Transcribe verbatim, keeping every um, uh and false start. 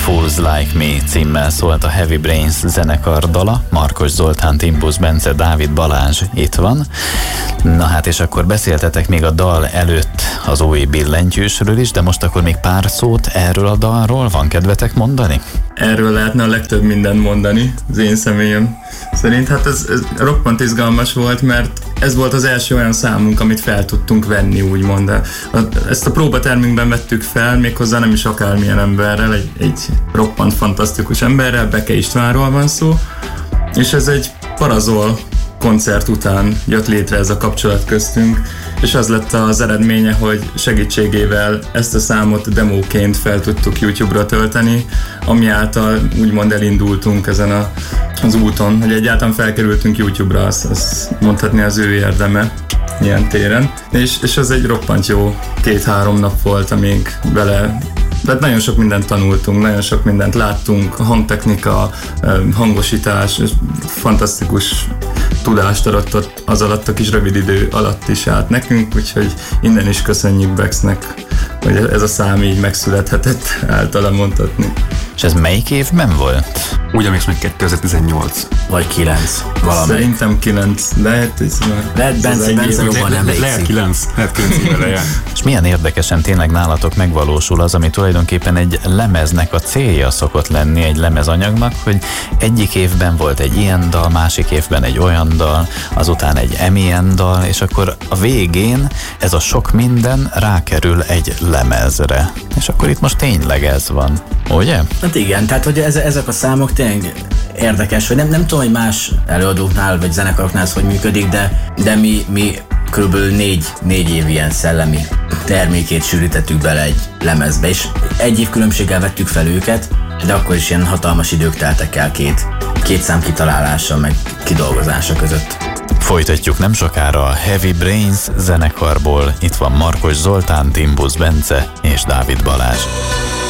Fools Like Me címmel szólt a Heavy Brains zenekar dala. Markos Zoltán, Timbusz Bence, Dávid Balázs itt van. Na hát, és akkor beszéltetek még a dal előtt az új billentyűsről is, de most akkor még pár szót erről a dalról van kedvetek mondani? Erről lehetne a legtöbb mindent mondani, az én személyem szerint. Hát ez, ez roppant izgalmas volt, mert ez volt az első olyan számunk, amit fel tudtunk venni, úgymond. Ezt a próbatermünkben vettük fel, méghozzá nem is akármilyen emberrel, egy, egy roppant fantasztikus emberrel, Beke Istvánról van szó, és ez egy Parazol koncert után jött létre ez a kapcsolat köztünk, és az lett az eredménye, hogy segítségével ezt a számot demóként fel tudtuk YouTube-ra tölteni, ami által úgymond elindultunk ezen a, az úton, hogy egyáltalán felkerültünk YouTube-ra, azt, azt mondhatni az ő érdeme ilyen téren, és, és az egy roppant jó két-három nap volt, amíg vele. Tehát nagyon sok mindent tanultunk, nagyon sok mindent láttunk, hangtechnika, hangosítás, fantasztikus tudást adott ott az alatt a kis rövid idő alatt is át nekünk, úgyhogy innen is köszönjük Bexnek, hogy ez a szám így megszülethetett, általa mondhatni. És ez melyik évben volt? Úgy emlékszem, hogy kétezer-tizennyolc. Vagy kilenc. Valamelyik. Szerintem kilenc. Lehet, hogy lehet Bence, Bence jobban emlékszik. Lehet kilenc. Lehet kilenc éve. És milyen érdekesen tényleg nálatok megvalósul az, ami tulajdonképpen egy lemeznek a célja szokott lenni, egy lemezanyagnak, hogy egyik évben volt egy ilyen dal, másik évben egy olyan dal, azután egy emilyen dal, és akkor a végén ez a sok minden rákerül egy lemezre. És akkor itt most tényleg ez van, ugye? Hát igen, tehát hogy ez, ezek a számok tényleg érdekes, hogy nem, nem tudom, hogy más előadóknál vagy zenekaroknál ez hogy működik, de, de mi, mi körülbelül négy, négy év ilyen szellemi termékét sűrítettük bele egy lemezbe, és egy év különbséggel vettük fel őket, de akkor is ilyen hatalmas idők teltek el két, két szám kitalálása meg kidolgozása között. Folytatjuk nem sokára a Heavy Brains zenekarból. Itt van Markos Zoltán, Timbusz Bence és Dávid Balázs.